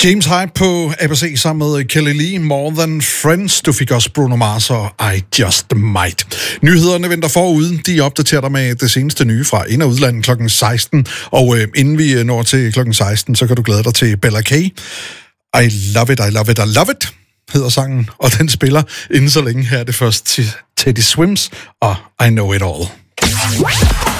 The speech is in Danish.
James Hype på ABC sammen med Kelly Lee, More Than Friends. Du fik også Bruno Mars og I Just Might. Nyhederne venter forud. De opdaterer dig med det seneste nye fra ind- og udlandet klokken 16. Og inden vi når til klokken 16, så kan du glæde dig til Bella K. I Love It, I Love It, I Love It hedder sangen. Og den spiller inden så længe. Her er det først til Teddy Swims og I Know It All.